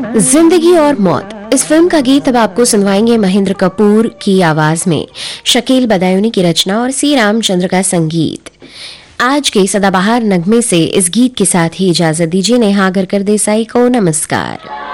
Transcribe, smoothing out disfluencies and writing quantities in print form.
जिंदगी और मौत, इस फिल्म का गीत अब आपको सुनवाएंगे महेंद्र कपूर की आवाज में, शकील बदायूनी की रचना और सी रामचंद्र का संगीत। आज के सदाबहार नगमे से इस गीत के साथ ही इजाजत दीजिए। नेहा अगरकर देसाई को नमस्कार।